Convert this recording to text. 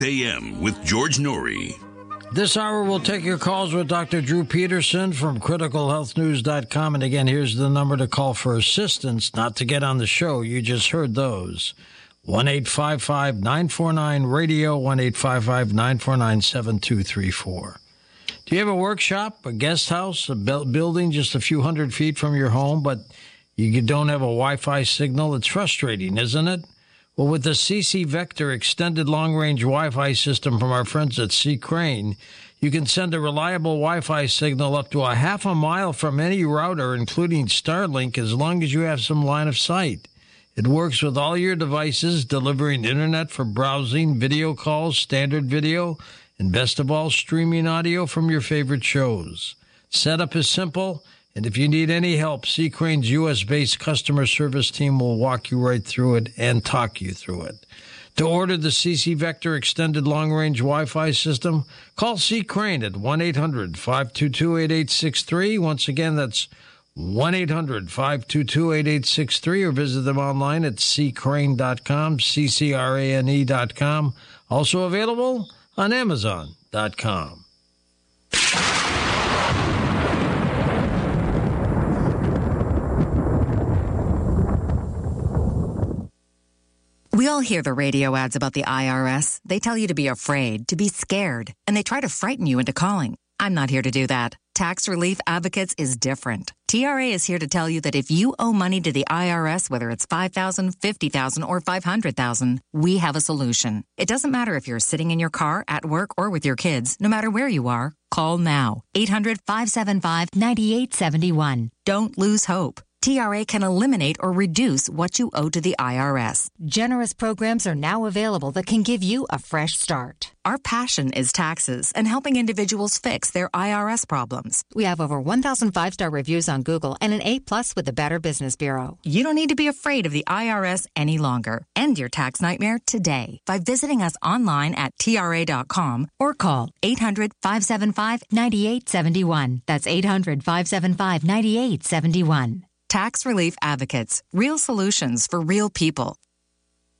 AM with George Norrie. This hour, we'll take your calls with Dr. Drew Peterson from CriticalHealthNews.com. And again, here's the number to call for assistance, not to get on the show. You just heard those. 1-855-949-RADIO, 1-855-949-7234. Do you have a workshop, a guest house, a building just a few hundred feet from your home, but you don't have a Wi-Fi signal? It's frustrating, isn't it? Well, with the CC Vector extended long-range Wi-Fi system from our friends at C. Crane, you can send a reliable Wi-Fi signal up to a half a mile from any router, including Starlink, as long as you have some line of sight. It works with all your devices, delivering internet for browsing, video calls, standard video, and best of all, streaming audio from your favorite shows. Setup is simple, and if you need any help, C. Crane's U.S.-based customer service team will walk you right through it and talk you through it. To order the CC Vector extended long-range Wi-Fi system, call C. Crane at 1-800-522-8863. Once again, that's 1-800-522-8863, or visit them online at ccrane.com, ccrane.com. Also available on Amazon.com. We all hear the radio ads about the IRS. They tell you to be afraid, to be scared, and they try to frighten you into calling. I'm not here to do that. Tax Relief Advocates is different. TRA is here to tell you that if you owe money to the IRS, whether it's $5,000, $50,000, or $500,000, we have a solution. It doesn't matter if you're sitting in your car, at work, or with your kids. No matter where you are, call now. 800-575-9871. Don't lose hope. TRA can eliminate or reduce what you owe to the IRS. Generous programs are now available that can give you a fresh start. Our passion is taxes and helping individuals fix their IRS problems. We have over 1,000 5-star reviews on Google and an A+ with the Better Business Bureau. You don't need to be afraid of the IRS any longer. End your tax nightmare today by visiting us online at TRA.com or call 800-575-9871. That's 800-575-9871. Tax Relief Advocates. Real solutions for real people.